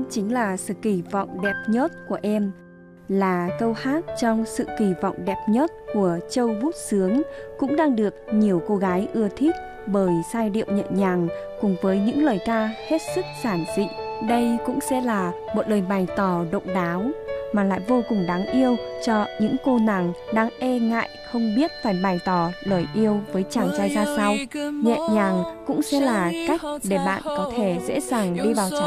chính là sự kỳ vọng đẹp nhất của em. Là câu hát trong sự kỳ vọng đẹp nhất của Châu Bút Sướng, cũng đang được nhiều cô gái ưa thích bởi giai điệu nhẹ nhàng cùng với những lời ca hết sức giản dị. Đây cũng sẽ là một lời bày tỏ độc đáo mà lại vô cùng đáng yêu cho những cô nàng đang e ngại không biết phải bày tỏ lời yêu với chàng trai ra sao. Nhẹ nhàng cũng sẽ là cách để bạn có thể dễ dàng đi vào trái